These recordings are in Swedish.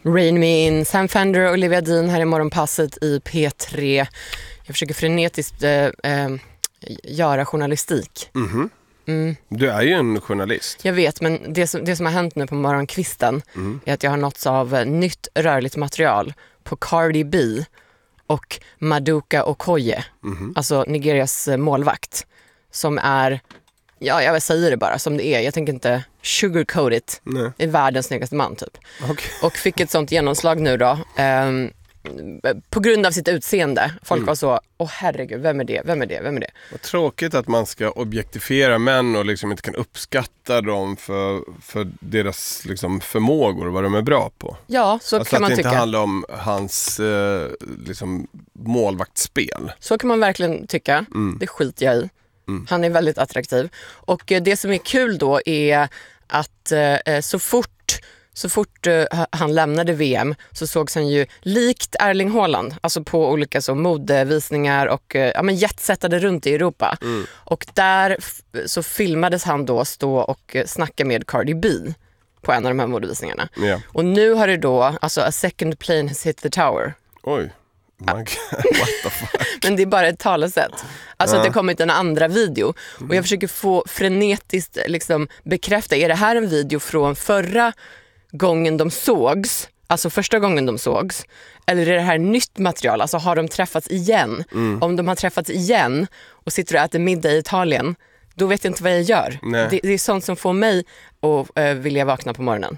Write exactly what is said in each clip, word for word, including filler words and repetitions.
Rain Me In, Sam Fender och Olivia Dean här i morgonpasset i P tre. Jag försöker frenetiskt eh, eh, göra journalistik. Mm-hmm. Mm. Du är ju en journalist. Jag vet, men det som, det som har hänt nu på morgonkvisten mm. är att jag har nåtts av eh, nytt rörligt material på Cardi B och Maduka Okoye, mm-hmm. alltså Nigerias eh, målvakt, som är, ja jag säger det bara som det är, jag tänker inte sugarcoat it, Nej. är världens snyggaste man typ. Okay. Och fick ett sånt genomslag nu då, um, på grund av sitt utseende. Folk mm. var så, åh herregud, vem är det, vem är det, vem är det? Vad tråkigt att man ska objektifiera män och liksom inte kan uppskatta dem för, för deras liksom förmågor och vad de är bra på. Ja, så alltså kan man tycka. Att det inte handlar om hans eh, liksom målvaktsspel. Så kan man verkligen tycka, mm. det skiter jag i. Mm. Han är väldigt attraktiv. Och eh, det som är kul då är att eh, så fort Så fort uh, han lämnade V M så sågs han ju likt Erling Haaland, alltså på olika så modevisningar och uh, ja, men jetsettade runt i Europa. Mm. Och där f- så filmades han då stå och uh, snacka med Cardi B på en av de här modevisningarna. Yeah. Och nu har det då, alltså a second plane has hit the tower. Oj. My God, what the fuck? Men det är bara ett talesätt. Alltså uh. att det kommit en andra video. Mm. Och jag försöker få frenetiskt liksom bekräfta, är det här en video från förra gången de sågs, alltså första gången de sågs, eller är det här nytt material, alltså har de träffats igen? Mm. Om de har träffats igen och sitter och äter middag i Italien, då vet jag inte vad jag gör. Det, det är sånt som får mig att äh, vilja vakna på morgonen.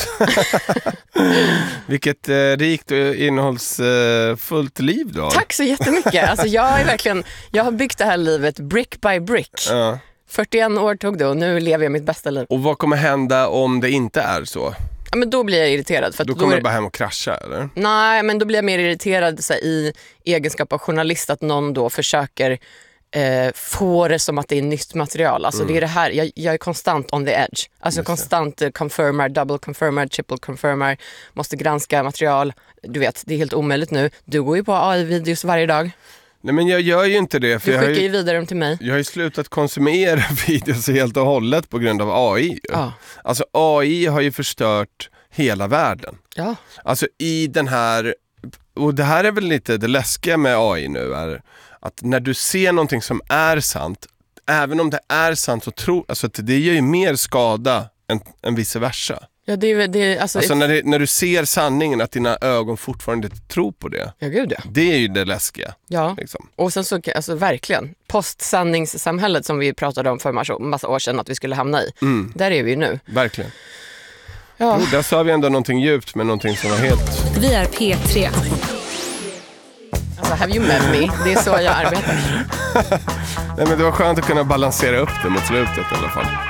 Vilket äh, rikt och innehållsfullt äh, liv då. Tack så jättemycket. Alltså jag är verkligen, jag har byggt det här livet brick by brick. Uh. fyrtioen år tog det och nu lever jag mitt bästa liv. Och vad kommer hända om det inte är så? Ja, men då blir jag irriterad. För att då kommer då du bara hem och krascha, eller? Nej, men då blir jag mer irriterad så här, i egenskap av journalist, att någon då försöker eh, få det som att det är nytt material. Alltså mm. det är det här, jag, jag är konstant on the edge. Alltså jag konstant eh, confirmar, double confirmar, triple confirmar, måste granska material. Du vet, det är helt omöjligt nu. Du går ju på A I-videos varje dag. Nej, men jag gör ju inte det. För du skickar jag ju vidare dem till mig. Jag har ju slutat konsumera videos helt och hållet på grund av A I. Ja. Alltså A I har ju förstört hela världen. Ja. Alltså i den här, och det här är väl lite det läskiga med A I nu, är att när du ser någonting som är sant, även om det är sant, så tror, alltså att det gör ju mer skada än, än vice versa. Ja, det är, det är, alltså, alltså när, det, när du ser sanningen, att dina ögon fortfarande inte tror på det. Ja, gud ja. Det är ju det läskiga. Ja, liksom. Och sen så, alltså verkligen, postsanningssamhället som vi pratade om för massa, massa år sedan att vi skulle hamna i. Mm. Där är vi ju nu. Verkligen. Ja. Jo, där sa vi ändå någonting djupt, men någonting som var helt... Vi är P tre. Alltså, have you met me? Det är så jag arbetar. Nej, men det var skönt att kunna balansera upp det mot slutet i alla fall.